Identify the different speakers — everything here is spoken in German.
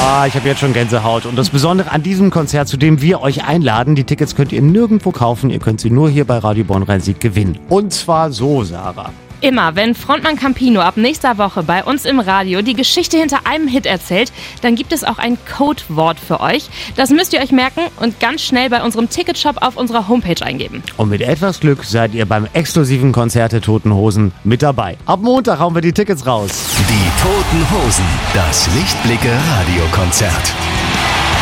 Speaker 1: Ich habe jetzt schon Gänsehaut. Und das Besondere an diesem Konzert, zu dem wir euch einladen, die Tickets könnt ihr nirgendwo kaufen. Ihr könnt sie nur hier bei Radio Bonn-Rhein-Sieg gewinnen. Und zwar so, Sarah.
Speaker 2: Immer, wenn Frontmann Campino ab nächster Woche bei uns im Radio die Geschichte hinter einem Hit erzählt, dann gibt es auch ein Codewort für euch. Das müsst ihr euch merken und ganz schnell bei unserem Ticketshop auf unserer Homepage eingeben.
Speaker 1: Und mit etwas Glück seid ihr beim exklusiven Konzert der Toten Hosen mit dabei. Ab Montag hauen wir die Tickets raus.
Speaker 3: Die Toten Hosen, das Lichtblicke Radiokonzert.